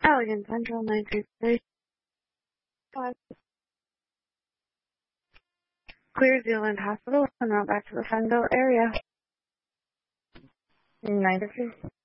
Allegan Central 933. Clear Zealand Hospital and route back to the Fenville area. 933.